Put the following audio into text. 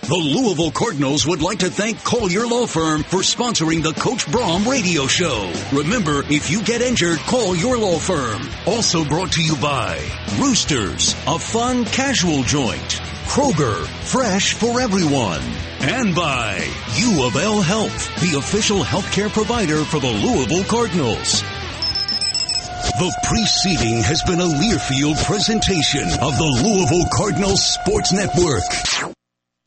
The Louisville Cardinals would like to thank Collier Law Firm for sponsoring the Coach Brahm radio show. Remember, if you get injured, call your law firm. Also brought to you by Roosters, a fun casual joint. Kroger, fresh for everyone. And by U of L Health, the official healthcare provider for the Louisville Cardinals. The preceding has been a Learfield presentation of the Louisville Cardinals Sports Network.